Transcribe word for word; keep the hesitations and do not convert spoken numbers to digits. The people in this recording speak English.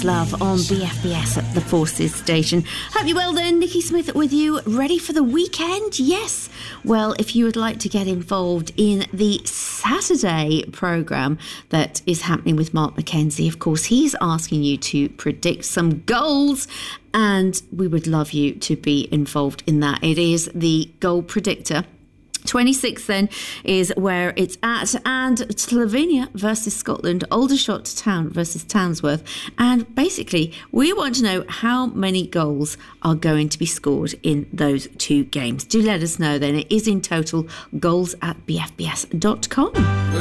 Love on B F B S at the Forces Station. Hope you're well then. Nikki Smith with you. Ready for the weekend? Yes. Well, if you would like to get involved in the Saturday programme that is happening with Mark McKenzie, of course, he's asking you to predict some goals, and we would love you to be involved in that. It is the Goal Predictor. twenty-sixth then is where it's at, and Slovenia versus Scotland, Aldershot Town versus Townsworth, and basically we want to know how many goals are going to be scored in those two games. Do let us know then. It is in total goals at b f b s dot com.